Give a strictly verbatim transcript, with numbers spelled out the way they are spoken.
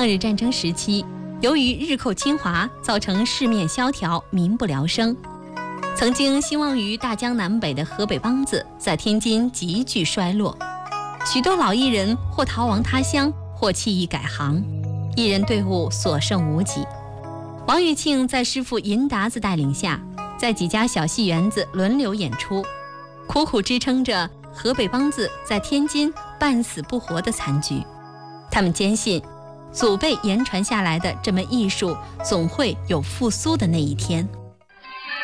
抗日战争时期，由于日寇侵华，造成市面萧条，民不聊生。曾经兴旺于大江南北的河北梆子，在天津急剧衰落，许多老艺人或逃亡他乡，或弃艺改行，艺人队伍所剩无几。王玉庆在师傅银达子带领下，在几家小戏园子轮流演出，苦苦支撑着河北梆子在天津半死不活的残局。他们坚信，祖辈言传下来的这门艺术总会有复苏的那一天。